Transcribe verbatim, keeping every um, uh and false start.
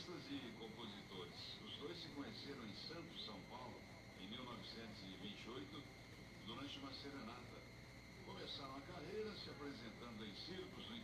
artistas e compositores. Os dois se conheceram em Santos, São Paulo, em mil novecentos e vinte e oito, durante uma serenata. Começaram a carreira se apresentando em circos no